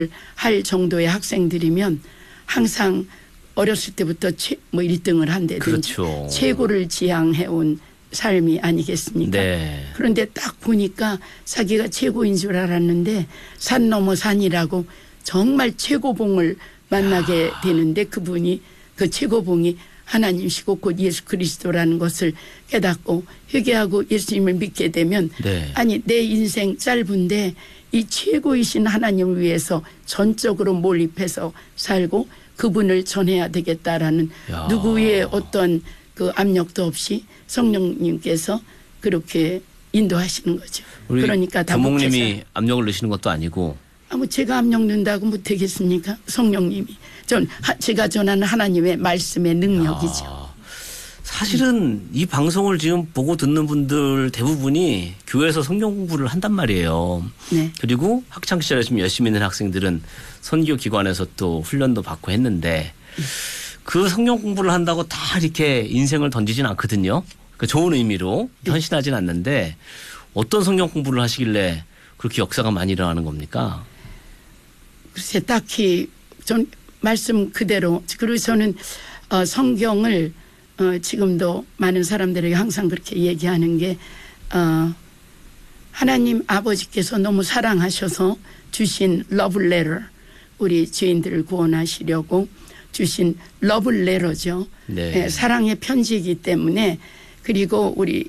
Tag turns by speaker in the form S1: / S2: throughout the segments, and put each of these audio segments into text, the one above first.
S1: 할 정도의 학생들이면 항상 어렸을 때부터 1등을 한다든지
S2: 그렇죠.
S1: 최고를 지향해온 삶이 아니겠습니까?
S2: 네.
S1: 그런데 딱 보니까 자기가 최고인 줄 알았는데 산 넘어 산이라고 정말 최고봉을 만나게 되는데 그분이 그 최고봉이 하나님이시고 곧 예수 그리스도라는 것을 깨닫고 회개하고 예수님을 믿게 되면
S2: 네.
S1: 아니 내 인생 짧은데 이 최고이신 하나님을 위해서 전적으로 몰입해서 살고 그분을 전해야 되겠다라는
S2: 야.
S1: 누구의 어떤 그 압력도 없이 성령님께서 그렇게 인도하시는 거죠.
S2: 우리
S1: 그러니까
S2: 부모님이 압력을 넣으시는 것도 아니고.
S1: 뭐 제가 압력 넣는다고 못하겠습니까? 성령님이. 제가 전하는 하나님의 말씀의 능력이죠.
S2: 사실은 이 방송을 지금 보고 듣는 분들 대부분이 교회에서 성경 공부를 한단 말이에요.
S1: 네.
S2: 그리고 학창시절에 좀 열심히 있는 학생들은 선교 기관에서 또 훈련도 받고 했는데 그 성경 공부를 한다고 다 이렇게 인생을 던지진 않거든요. 그 좋은 의미로 헌신하진 않는데 어떤 성경 공부를 하시길래 그렇게 역사가 많이 일어나는 겁니까?
S1: 글쎄 딱히 전 말씀 그대로 그리고 저는 성경을 지금도 많은 사람들에게 항상 그렇게 얘기하는 게 하나님 아버지께서 너무 사랑하셔서 주신 러블레터 우리 죄인들을 구원하시려고 주신 러블레터죠.
S2: 네.
S1: 사랑의 편지이기 때문에 그리고 우리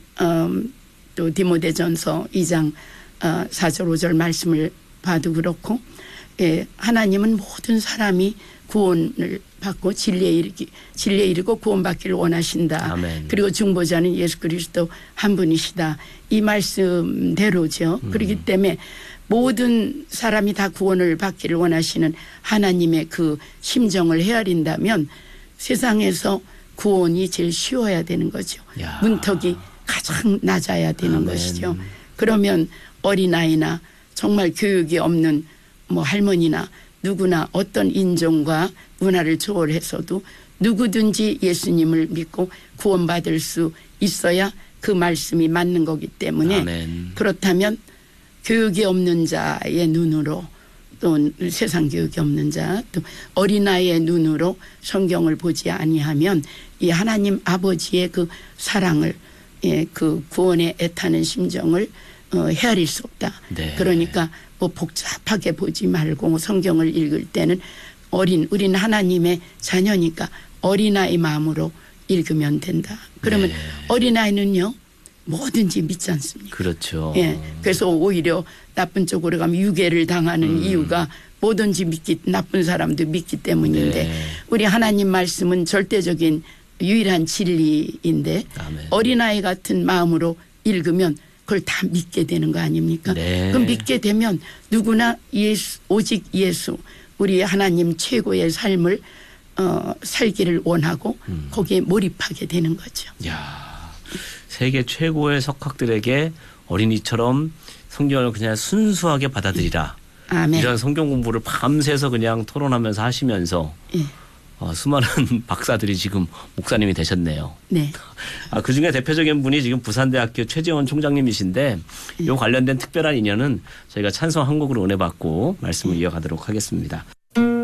S1: 또 디모데전서 2장 4절 5절 말씀을 봐도 그렇고 하나님은 모든 사람이 구원을 받고 진리에 이르고 구원받기를 원하신다.
S2: 아멘.
S1: 그리고 중보자는 예수 그리스도 한 분이시다. 이 말씀대로죠. 그렇기 때문에 모든 사람이 다 구원을 받기를 원하시는 하나님의 그 심정을 헤아린다면 세상에서 구원이 제일 쉬워야 되는 거죠.
S2: 야.
S1: 문턱이 가장 낮아야 되는
S2: 아멘.
S1: 것이죠. 그러면 어린아이나 정말 교육이 없는 뭐 할머니나 누구나 어떤 인종과 문화를 초월해서도 누구든지 예수님을 믿고 구원받을 수 있어야 그 말씀이 맞는 거기 때문에
S2: 아멘.
S1: 그렇다면 교육이 없는 자의 눈으로 또 세상 교육이 없는 자 또 어린아이의 눈으로 성경을 보지 아니하면 이 하나님 아버지의 그 사랑을 그 구원에 애타는 심정을 헤아릴 수 없다.
S2: 네.
S1: 그러니까 뭐 복잡하게 보지 말고 성경을 읽을 때는 우리는 하나님의 자녀니까 어린아이 마음으로 읽으면 된다. 그러면
S2: 네.
S1: 어린아이는요 뭐든지 믿지 않습니까?
S2: 그렇죠.
S1: 그래서 오히려 나쁜 쪽으로 가면 유괴를 당하는 이유가 뭐든지 나쁜 사람도 믿기 때문인데
S2: 네.
S1: 우리 하나님 말씀은 절대적인 유일한 진리인데
S2: 아멘.
S1: 어린아이 같은 마음으로 읽으면 그걸 다 믿게 되는 거 아닙니까?
S2: 네.
S1: 그럼 믿게 되면 누구나 오직 예수 우리 하나님 최고의 삶을 살기를 원하고 거기에 몰입하게 되는 거죠.
S2: 야, 세계 최고의 석학들에게 어린이처럼 성경을 그냥 순수하게 받아들이라.
S1: 아멘.
S2: 이런 성경 공부를 밤새서 그냥 토론하면서 하시면서
S1: 예.
S2: 수많은 박사들이 지금 목사님이 되셨네요.
S1: 네.
S2: 그중에 대표적인 분이 지금 부산대학교 최재원 총장님이신데 이 관련된 특별한 인연은 저희가 찬송 한 곡으로 은혜 받고 말씀을 이어가도록 하겠습니다.